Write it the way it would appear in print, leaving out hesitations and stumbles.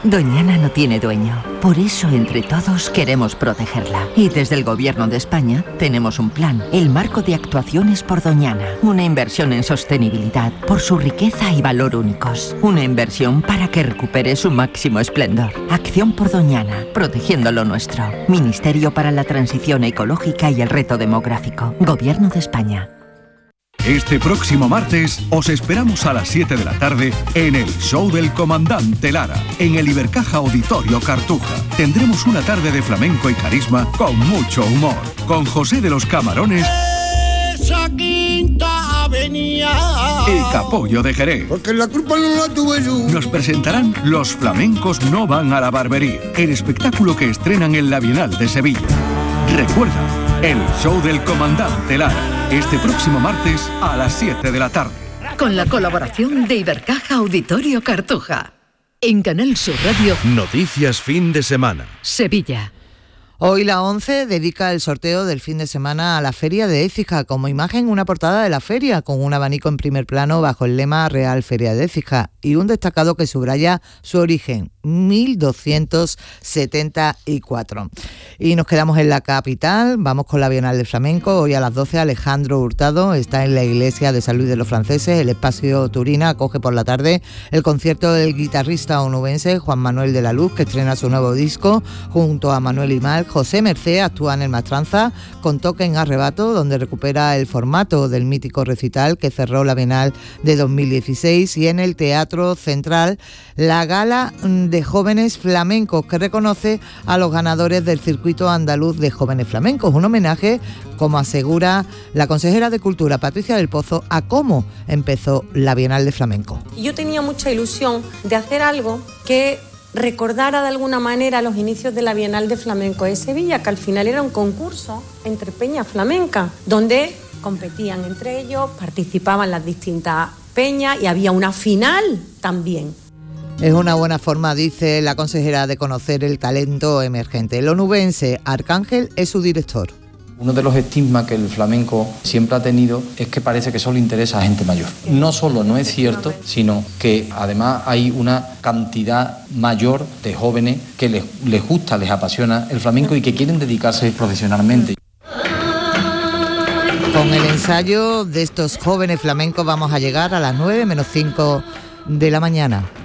Doñana no tiene dueño. Por eso, entre todos, queremos protegerla. Y desde el Gobierno de España tenemos un plan, el Marco de Actuaciones por Doñana. Una inversión en sostenibilidad por su riqueza y valor únicos. Una inversión para que recupere su máximo esplendor. Acción por Doñana, protegiendo lo nuestro. Ministerio para la Transición Ecológica y el Reto Demográfico. Gobierno de España. Este próximo martes os esperamos a las 7 de la tarde en el Show del Comandante Lara, en el Ibercaja Auditorio Cartuja. Tendremos una tarde de flamenco y carisma con mucho humor, con José de los Camarones Esa Quinta Avenida y Capullo de Jerez. Porque la culpa no la tuve yo. Nos presentarán Los Flamencos no van a la barbería, el espectáculo que estrenan en la Bienal de Sevilla. Recuerda, el Show del Comandante Lara, este próximo martes a las 7 de la tarde. Con la colaboración de Ibercaja Auditorio Cartuja. En Canal Sur Radio. Noticias fin de semana. Sevilla. Hoy la 11 dedica el sorteo del fin de semana a la Feria de Écija. Como imagen, una portada de la feria con un abanico en primer plano bajo el lema Real Feria de Écija y un destacado que subraya su origen, 1274. Y nos quedamos en la capital, vamos con la Bienal de Flamenco. Hoy a las 12 Alejandro Hurtado está en la iglesia de San Luis de los Franceses. El espacio Turina acoge por la tarde el concierto del guitarrista onubense Juan Manuel de la Luz, que estrena su nuevo disco junto a Manuel Imal. José Mercé actúa en el Mastranza con toque en Arrebato, donde recupera el formato del mítico recital que cerró la Bienal de 2016, y en el Teatro Central la gala de jóvenes flamencos que reconoce a los ganadores del circuito andaluz de jóvenes flamencos, un homenaje, como asegura la consejera de Cultura Patricia del Pozo, a cómo empezó la Bienal de Flamenco. Yo tenía mucha ilusión de hacer algo que recordara de alguna manera los inicios de la Bienal de Flamenco de Sevilla, que al final era un concurso entre peñas flamencas, donde competían entre ellos, participaban las distintas peñas y había una final también. Es una buena forma, dice la consejera, de conocer el talento emergente. El onubense Arcángel es su director. Uno de los estigmas que el flamenco siempre ha tenido es que parece que solo interesa a gente mayor. No solo no es cierto, sino que además hay una cantidad mayor de jóvenes que les gusta, les apasiona el flamenco y que quieren dedicarse profesionalmente. Con el ensayo de estos jóvenes flamencos vamos a llegar a las 9 menos 5 de la mañana.